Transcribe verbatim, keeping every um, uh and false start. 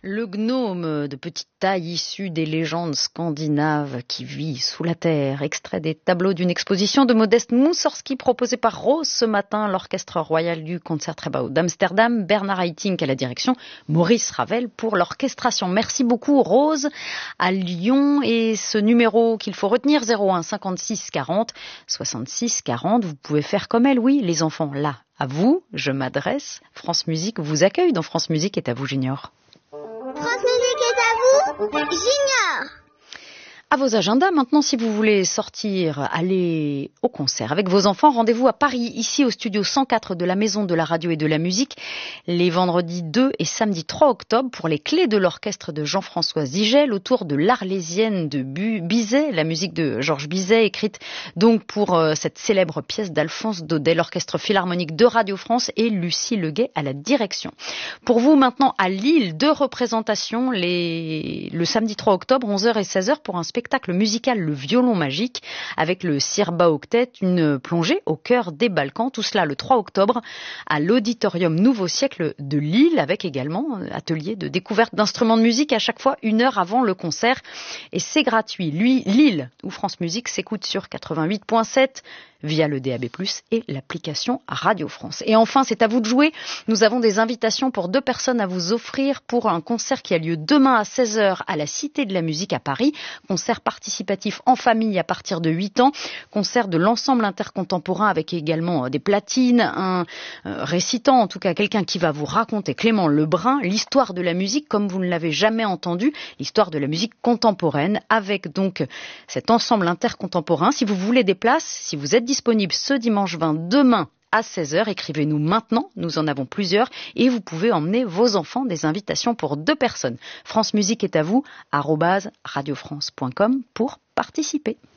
Le gnome de petite taille issu des légendes scandinaves qui vit sous la terre, extrait des tableaux d'une exposition de Modeste Moussorgsky proposée par Rose ce matin, l'Orchestre Royal du Concertgebouw d'Amsterdam, Bernard Haitink à la direction, Maurice Ravel pour l'orchestration. Merci beaucoup Rose à Lyon, et ce numéro qu'il faut retenir, zéro un cinquante-six quarante soixante-six quarante, vous pouvez faire comme elle, oui les enfants, là, à vous, je m'adresse, France Musique vous accueille dans France Musique est à vous Junior. France Musique est à vous, Junior. À vos agendas, maintenant, si vous voulez sortir, aller au concert avec vos enfants, rendez-vous à Paris, ici au studio cent quatre de la Maison de la Radio et de la Musique, les vendredis deux et samedi trois octobre, pour les clés de l'orchestre de Jean-François Zigel, autour de l'Arlésienne de Bizet, la musique de Georges Bizet, écrite donc pour euh, cette célèbre pièce d'Alphonse Daudet, l'Orchestre Philharmonique de Radio France et Lucie Leguet à la direction. Pour vous, maintenant, à Lille, deux représentations, les... le samedi trois octobre, onze heures et seize heures, pour un spectacle musical Le Violon Magique avec le Sirba Octet, une plongée au cœur des Balkans. Tout cela le trois octobre à l'Auditorium Nouveau Siècle de Lille, avec également un atelier de découverte d'instruments de musique à chaque fois une heure avant le concert. Et c'est gratuit. Lui, Lille, où France Musique s'écoute sur quatre-vingt-huit virgule sept via le D A B plus, et l'application Radio France. Et enfin, c'est à vous de jouer. Nous avons des invitations pour deux personnes à vous offrir pour un concert qui a lieu demain à seize heures à la Cité de la Musique à Paris. Concert participatif en famille à partir de huit ans. Concert de l'ensemble intercontemporain avec également des platines, un récitant, en tout cas quelqu'un qui va vous raconter, Clément Lebrun, l'histoire de la musique comme vous ne l'avez jamais entendu, l'histoire de la musique contemporaine, avec donc cet ensemble intercontemporain. Si vous voulez des places, si vous êtes disponible ce dimanche vingt, demain à seize heures, écrivez-nous maintenant, nous en avons plusieurs, et vous pouvez emmener vos enfants, des invitations pour deux personnes. France Musique est à vous, arobase radiofrance point com pour participer.